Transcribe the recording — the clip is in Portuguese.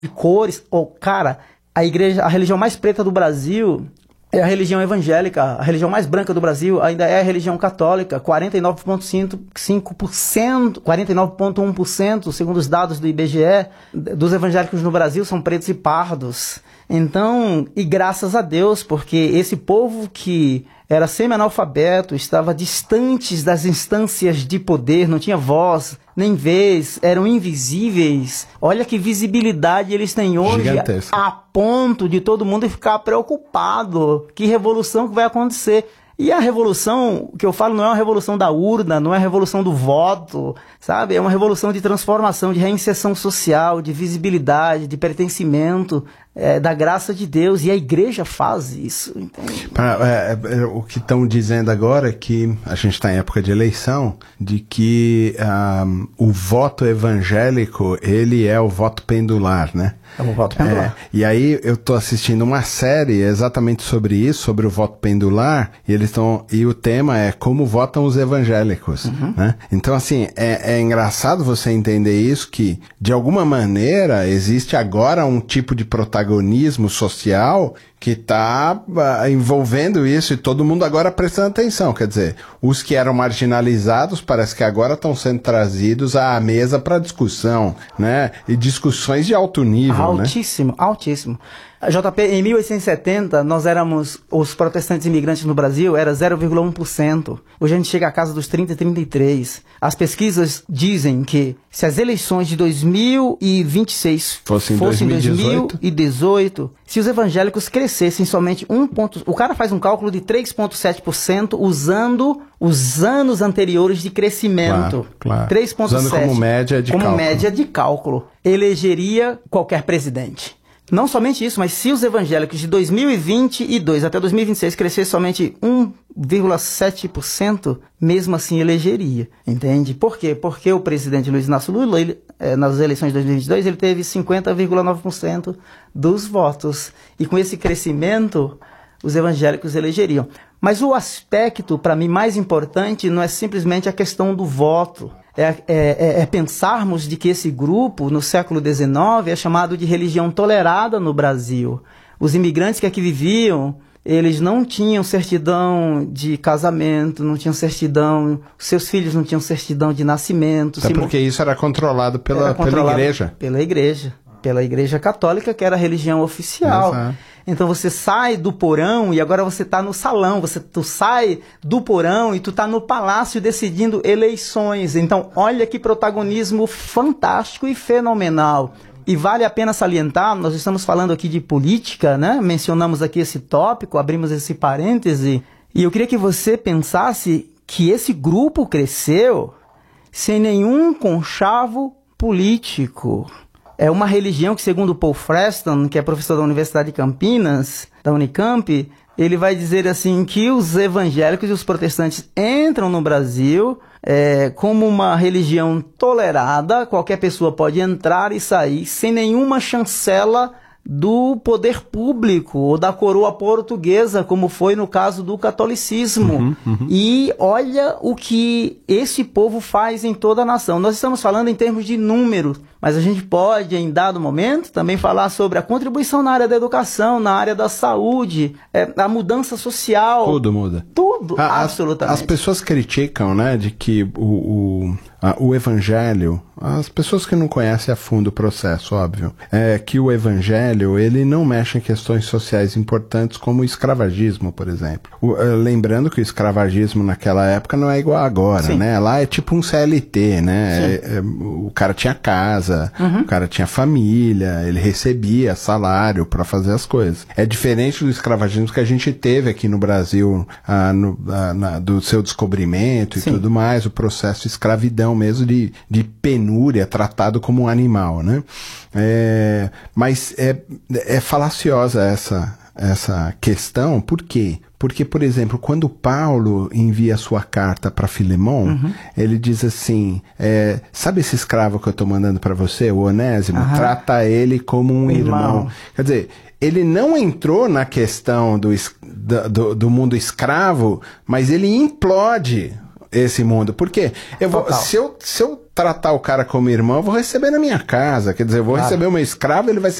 de cores. Cara, a religião mais preta do Brasil é a religião evangélica. A religião mais branca do Brasil ainda é a religião católica. 49,5%, 49,1%, segundo os dados do IBGE, dos evangélicos no Brasil são pretos e pardos. Então, e graças a Deus, porque esse povo que era semi-analfabeto, estava distante das instâncias de poder, não tinha voz, nem vez, eram invisíveis. Olha que visibilidade eles têm hoje, gigantesca, a ponto de todo mundo ficar preocupado. Que revolução que vai acontecer? E a revolução que eu falo não é uma revolução da urna, não é a revolução do voto, sabe? É uma revolução de transformação, de reinserção social, de visibilidade, de pertencimento, da graça de Deus. E a igreja faz isso, entende? O que estão dizendo agora é que a gente está em época de eleição, de que o voto evangélico, ele é o voto pendular, né? É o voto pendular. E aí eu estou assistindo uma série exatamente sobre isso, sobre o voto pendular, e o tema é como votam os evangélicos, né? Então, assim, é engraçado você entender isso, que de alguma maneira existe agora um tipo de protagonismo social que está envolvendo isso, e todo mundo agora prestando atenção. Quer dizer, os que eram marginalizados parece que agora estão sendo trazidos à mesa para discussão, né? E discussões de alto nível, altíssimo, né? Altíssimo. JP, em 1870, nós éramos, os protestantes imigrantes no Brasil, era 0,1%. Hoje a gente chega à casa dos 30 e 33%. As pesquisas dizem que se as eleições de 2026 fossem 2018, se os evangélicos crescessem somente o cara faz um cálculo de 3,7% usando os anos anteriores de crescimento. Claro. 3,7%. Usando como média de cálculo. Elegeria qualquer presidente. Não somente isso, mas se os evangélicos de 2022 até 2026 crescer somente 1,7%, mesmo assim elegeria, entende? Por quê? Porque o presidente Luiz Inácio Lula, nas eleições de 2022, ele teve 50,9% dos votos. E com esse crescimento, os evangélicos elegeriam. Mas o aspecto, para mim, mais importante não é simplesmente a questão do voto. É pensarmos de que esse grupo, no século XIX, é chamado de religião tolerada no Brasil. Os imigrantes que aqui viviam, eles não tinham certidão de casamento, não tinham certidão, seus filhos não tinham certidão de nascimento. Até porque isso era controlado pela igreja. Pela igreja católica, que era a religião oficial. Exato. Então você sai do porão e agora você está no salão, tu sai do porão e tu está no palácio decidindo eleições. Então olha que protagonismo fantástico e fenomenal. E vale a pena salientar, nós estamos falando aqui de política, né? Mencionamos aqui esse tópico, abrimos esse parêntese, e eu queria que você pensasse que esse grupo cresceu sem nenhum conchavo político. É uma religião que, segundo Paul Freston, que é professor da Universidade de Campinas, da Unicamp, ele vai dizer assim que os evangélicos e os protestantes entram no Brasil como uma religião tolerada, qualquer pessoa pode entrar e sair sem nenhuma chancela do poder público ou da coroa portuguesa, como foi no caso do catolicismo. E olha o que esse povo faz em toda a nação. Nós estamos falando em termos de números, mas a gente pode, em dado momento, também falar sobre a contribuição na área da educação, na área da saúde, a mudança social. Tudo muda. Tudo, absolutamente. As pessoas criticam, né, de que o evangelho, as pessoas que não conhecem a fundo o processo, óbvio, é que o evangelho, ele não mexe em questões sociais importantes como o escravagismo, por exemplo. Lembrando que o escravagismo naquela época não é igual agora, Sim. né? Lá é tipo um CLT, né? O cara tinha casa, o cara tinha família, ele recebia salário para fazer as coisas. É diferente do escravagismo que a gente teve aqui no Brasil, do seu descobrimento e Sim. tudo mais, o processo de escravidão mesmo, de penúria, tratado como um animal, né? Mas é falaciosa essa questão. Por quê? Porque, por exemplo, quando Paulo envia a sua carta para Filemon, ele diz assim, sabe esse escravo que eu estou mandando para você, o Onésimo? Trata ele como um irmão. Quer dizer, ele não entrou na questão do mundo escravo, mas ele implode esse mundo. Porque se eu tratar o cara como irmão, eu vou receber na minha casa. Quer dizer, eu vou receber o meu escravo, ele vai